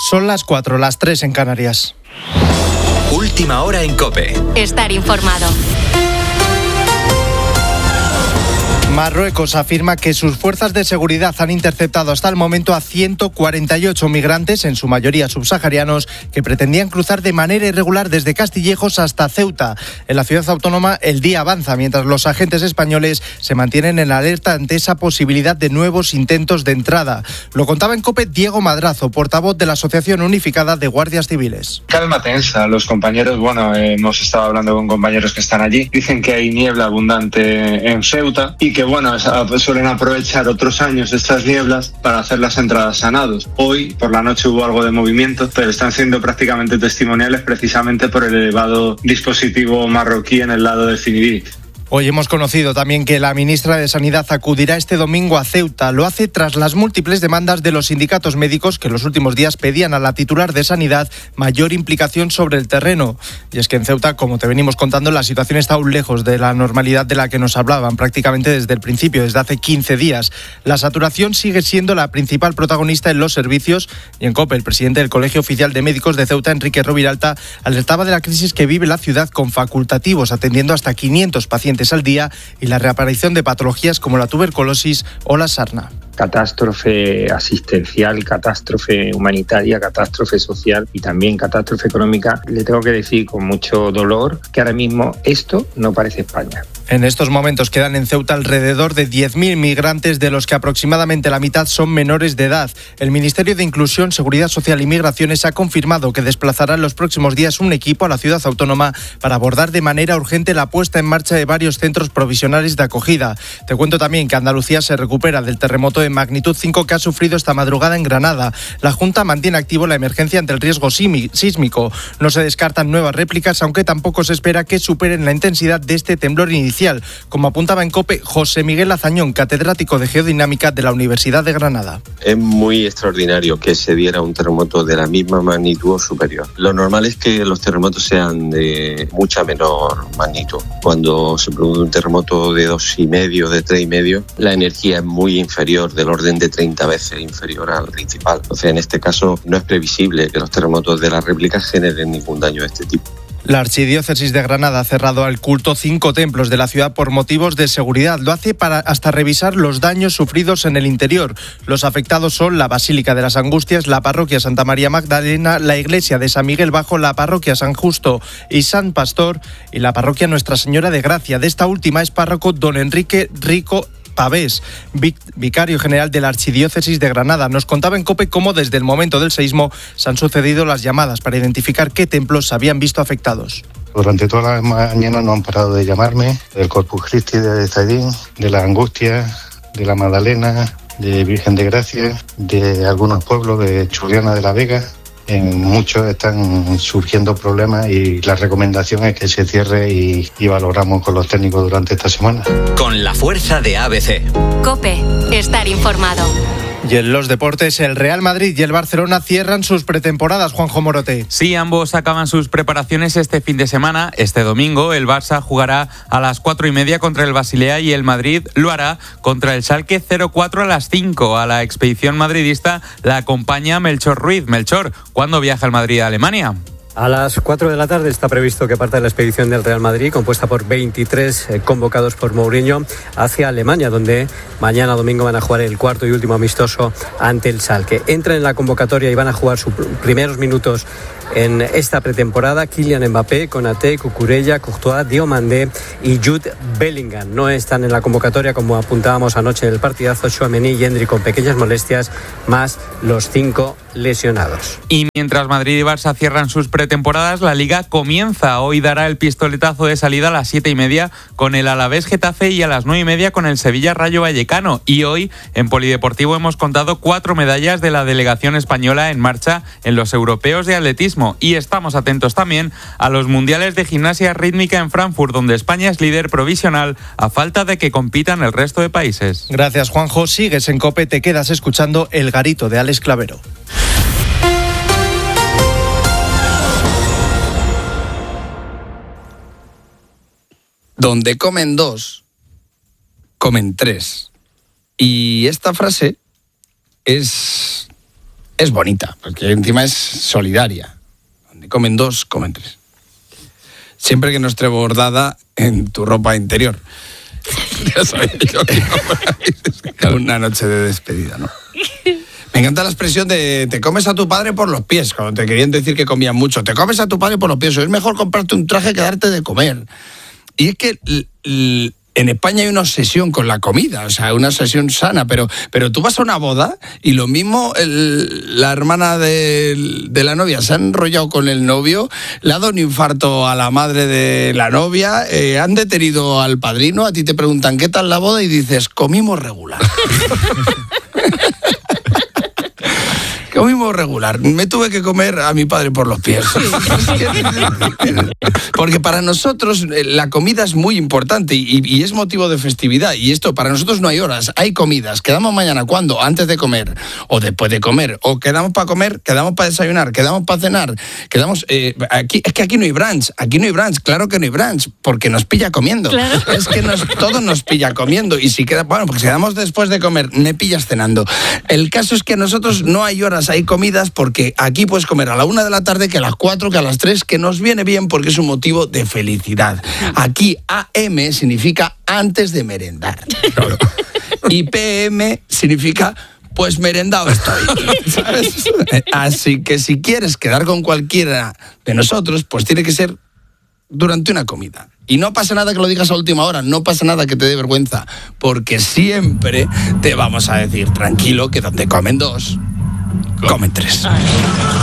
Son las 4, las 3 en Canarias. Última hora en COPE. Estar informado. Marruecos afirma que sus fuerzas de seguridad han interceptado hasta el momento a 148 migrantes, en su mayoría subsaharianos, que pretendían cruzar de manera irregular desde Castillejos hasta Ceuta. En la ciudad autónoma el día avanza, mientras los agentes españoles se mantienen en alerta ante esa posibilidad de nuevos intentos de entrada. Lo contaba en COPE Diego Madrazo, portavoz de la Asociación Unificada de Guardias Civiles. Calma tensa, los compañeros, hemos estado hablando con compañeros que están allí, dicen que hay niebla abundante en Ceuta y que suelen aprovechar otros años estas nieblas para hacer las entradas a nados. Hoy por la noche hubo algo de movimiento, pero están siendo prácticamente testimoniales precisamente por el elevado dispositivo marroquí en el lado de Finidid. Hoy hemos conocido también que la ministra de Sanidad acudirá este domingo a Ceuta. Lo hace tras las múltiples demandas de los sindicatos médicos que en los últimos días pedían a la titular de Sanidad mayor implicación sobre el terreno. Y es que en Ceuta, como te venimos contando, la situación está aún lejos de la normalidad de la que nos hablaban prácticamente desde el principio, desde hace 15 días. La saturación sigue siendo la principal protagonista en los servicios y en COPE el presidente del Colegio Oficial de Médicos de Ceuta, Enrique Roviralta, alertaba de la crisis que vive la ciudad con facultativos atendiendo hasta 500 pacientes al día y la reaparición de patologías como la tuberculosis o la sarna. Catástrofe asistencial, catástrofe humanitaria, catástrofe social y también catástrofe económica. Le tengo que decir con mucho dolor que ahora mismo esto no parece España. En estos momentos quedan en Ceuta alrededor de 10.000 migrantes, de los que aproximadamente la mitad son menores de edad. El Ministerio de Inclusión, Seguridad Social y Migraciones ha confirmado que desplazará en los próximos días un equipo a la ciudad autónoma para abordar de manera urgente la puesta en marcha de varios centros provisionales de acogida. Te cuento también que Andalucía se recupera del terremoto de magnitud 5 que ha sufrido esta madrugada en Granada. La Junta mantiene activo la emergencia ante el riesgo sísmico. No se descartan nuevas réplicas, aunque tampoco se espera que superen la intensidad de este temblor inicial, como apuntaba en COPE José Miguel Azañón, catedrático de Geodinámica de la Universidad de Granada. Es muy extraordinario que se diera un terremoto de la misma magnitud o superior. Lo normal es que los terremotos sean de mucha menor magnitud. Cuando se produce un terremoto de 2,5, de 3,5, la energía es muy inferior, del orden de 30 veces inferior al principal. Entonces, en este caso, no es previsible que los terremotos de las réplicas generen ningún daño de este tipo. La Archidiócesis de Granada ha cerrado al culto 5 templos de la ciudad por motivos de seguridad. Lo hace para hasta revisar los daños sufridos en el interior. Los afectados son la Basílica de las Angustias, la Parroquia Santa María Magdalena, la Iglesia de San Miguel Bajo, la Parroquia San Justo y San Pastor y la Parroquia Nuestra Señora de Gracia. De esta última es párroco don Enrique Rico Pavés, vicario general de la Archidiócesis de Granada. Nos contaba en COPE cómo desde el momento del seísmo se han sucedido las llamadas para identificar qué templos se habían visto afectados. Durante toda la mañana no han parado de llamarme, del Corpus Christi de Zaidín, de la Angustia, de la Magdalena, de Virgen de Gracia, de algunos pueblos de Churriana de la Vega. En muchos están surgiendo problemas y la recomendación es que se cierre y valoramos con los técnicos durante esta semana. Con la fuerza de ABC. COPE, estar informado. Y en los deportes, el Real Madrid y el Barcelona cierran sus pretemporadas, Juanjo Morote. Sí, ambos acaban sus preparaciones este fin de semana. Este domingo el Barça jugará a las 4:30 contra el Basilea y el Madrid lo hará contra el Schalke 04 a las 5. A la expedición madridista la acompaña Melchor Ruiz. Melchor, ¿cuándo viaja el Madrid a Alemania? A las 4 de la tarde está previsto que parte la expedición del Real Madrid, compuesta por 23 convocados por Mourinho, hacia Alemania, donde mañana domingo van a jugar el cuarto y último amistoso ante el Schalke. Entran en la convocatoria y van a jugar sus primeros minutos en esta pretemporada Kylian Mbappé, Konaté, Cucurella, Courtois, Diomandé y Jude Bellingham. No están en la convocatoria, como apuntábamos anoche en el partidazo, Tchouaméni y Endrick con pequeñas molestias, más los 5 lesionados. Y mientras Madrid y Barça cierran sus pretemporadas, la Liga comienza. Hoy dará el pistoletazo de salida a las 7:30 con el Alavés Getafe y a las 9:30 con el Sevilla Rayo Vallecano. Y hoy en Polideportivo hemos contado 4 medallas de la delegación española en marcha en los europeos de atletismo. Y estamos atentos también a los mundiales de gimnasia rítmica en Frankfurt, donde España es líder provisional a falta de que compitan el resto de países. Gracias, Juanjo. Sigues en COPE, te quedas escuchando El Garito de Alex Clavero. Donde comen 2, comen 3. Y esta frase es es bonita, porque encima es solidaria. Donde comen 2, comen 3. Siempre que no esté bordada en tu ropa interior. Ya sabía yo que una noche de despedida, ¿no? Me encanta la expresión de te comes a tu padre por los pies, cuando te querían decir que comían mucho. Te comes a tu padre por los pies, o es mejor comprarte un traje que darte de comer. Y es que en España hay una obsesión con la comida, o sea, una obsesión sana, pero tú vas a una boda y lo mismo la hermana de la novia se ha enrollado con el novio, le ha dado un infarto a la madre de la novia, han detenido al padrino, a ti te preguntan ¿qué tal la boda? Y dices, comimos regular. Comimos regular. Me tuve que comer a mi padre por los pies. Porque para nosotros la comida es muy importante y es motivo de festividad. Y esto, para nosotros no hay horas, hay comidas. Quedamos mañana, ¿cuándo? Antes de comer o después de comer. O quedamos para comer, quedamos para desayunar, quedamos para cenar. Quedamos... aquí, es que aquí no hay brunch. Aquí no hay brunch. Claro que no hay brunch. Porque nos pilla comiendo. Claro. Es que todo nos pilla comiendo. Y si queda... Bueno, pues quedamos después de comer. Me pillas cenando. El caso es que a nosotros no hay horas, hay comidas, porque aquí puedes comer a la 1 de la tarde, que a las 4, que a las 3, que nos viene bien porque es un motivo de felicidad. Aquí AM significa antes de merendar. Claro. Y PM significa pues merendado estoy, ¿sabes? Así que si quieres quedar con cualquiera de nosotros, pues tiene que ser durante una comida. Y no pasa nada que lo digas a última hora, no pasa nada que te dé vergüenza, porque siempre te vamos a decir, tranquilo, que donde comen 2, comen 3.